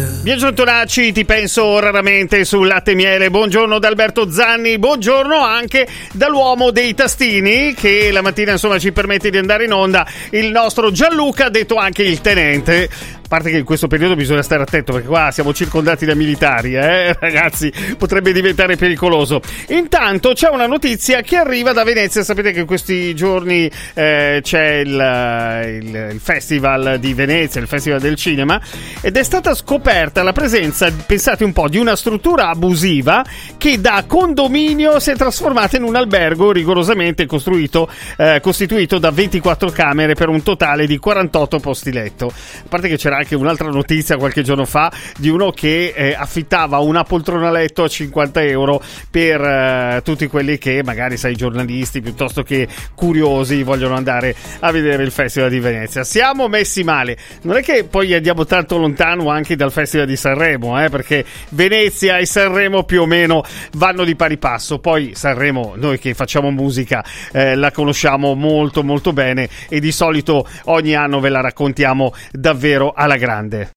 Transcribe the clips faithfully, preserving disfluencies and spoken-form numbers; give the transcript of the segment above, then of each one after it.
Biagio Tonacci, ti penso raramente sul latte e miele. Buongiorno da Alberto Zanni, buongiorno anche dall'uomo dei tastini che la mattina insomma ci permette di andare in onda, il nostro Gianluca, detto anche il tenente. A parte che in questo periodo bisogna stare attento perché qua siamo circondati da militari, eh ragazzi, potrebbe diventare pericoloso. Intanto c'è una notizia che arriva da Venezia. Sapete che in questi giorni eh, c'è il, il, il Festival di Venezia, il Festival del Cinema, ed è stata scoperta la presenza, pensate un po', di una struttura abusiva che da condominio si è trasformata in un albergo rigorosamente costruito, eh, costituito da ventiquattro camere per un totale di quarantotto posti letto. A parte che c'era anche un'altra notizia qualche giorno fa di uno che eh, affittava una poltrona letto a cinquanta euro per eh, tutti quelli che magari, sai, giornalisti piuttosto che curiosi vogliono andare a vedere il Festival di Venezia. Siamo messi male. Non è che poi andiamo tanto lontano anche dal Festival di Sanremo, eh, perché Venezia e Sanremo più o meno vanno di pari passo. Poi Sanremo, noi che facciamo musica, eh, la conosciamo molto molto bene e di solito ogni anno ve la raccontiamo davvero alla grande.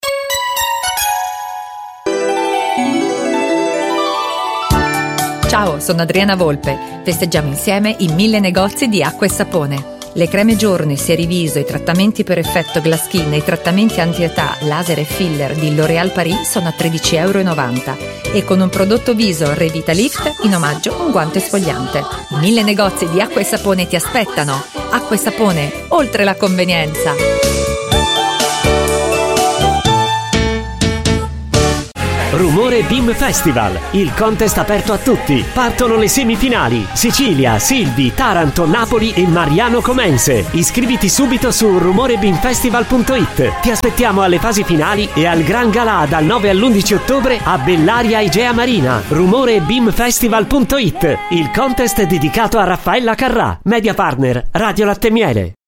Ciao, sono Adriana Volpe. Festeggiamo insieme i mille negozi di acqua e sapone. Le creme giorni, Seriviso, i trattamenti per effetto glass skin e i trattamenti anti-età, laser e filler di L'Oréal Paris sono a tredici virgola novanta euro e con un prodotto viso Revitalift in omaggio un guante sfogliante. Mille negozi di acqua e sapone ti aspettano. Acqua e sapone, oltre la convenienza. Rumore Beam Festival, il contest aperto a tutti. Partono le semifinali: Sicilia, Silvi, Taranto, Napoli e Mariano Comense. Iscriviti subito su rumore beam festival punto it. Ti aspettiamo alle fasi finali e al Gran Galà dal nove all'undici ottobre a Bellaria Igea Marina. rumore beam festival punto it, il contest dedicato a Raffaella Carrà, media partner Radio Latte e Miele.